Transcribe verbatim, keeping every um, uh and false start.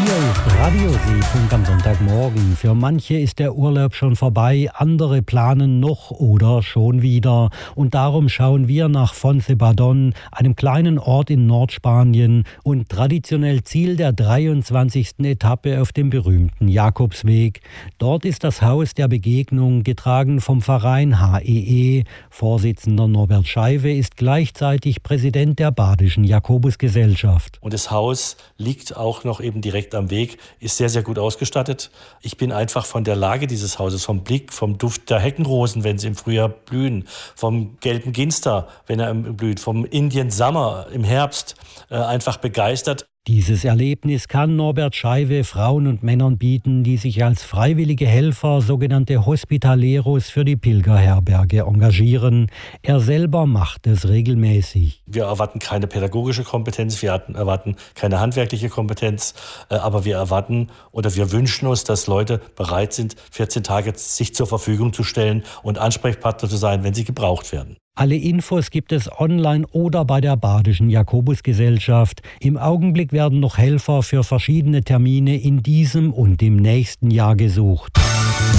Hier ist Radiosiedlung am Sonntagmorgen. Für manche ist der Urlaub schon vorbei, andere planen noch oder schon wieder. Und darum schauen wir nach Fontebadon, einem kleinen Ort in Nordspanien und traditionell Ziel der dreiundzwanzigsten Etappe auf dem berühmten Jakobsweg. Dort ist das Haus der Begegnung, getragen vom Verein H E E. Vorsitzender Norbert Scheiwe ist gleichzeitig Präsident der Badischen Jakobusgesellschaft. Und das Haus liegt auch noch eben direkt am Weg, ist sehr, sehr gut ausgestattet. Ich bin einfach von der Lage dieses Hauses, vom Blick, vom Duft der Heckenrosen, wenn sie im Frühjahr blühen, vom gelben Ginster, wenn er blüht, vom Indian Summer im Herbst, äh, einfach begeistert. Dieses Erlebnis kann Norbert Scheiwe Frauen und Männern bieten, die sich als freiwillige Helfer, sogenannte Hospitaleros, für die Pilgerherberge engagieren. Er selber macht es regelmäßig. Wir erwarten keine pädagogische Kompetenz, wir erwarten keine handwerkliche Kompetenz, aber wir erwarten oder wir wünschen uns, dass Leute bereit sind, vierzehn Tage sich zur Verfügung zu stellen und Ansprechpartner zu sein, wenn sie gebraucht werden. Alle Infos gibt es online oder bei der Badischen Jakobusgesellschaft. Im Augenblick werden noch Helfer für verschiedene Termine in diesem und im nächsten Jahr gesucht.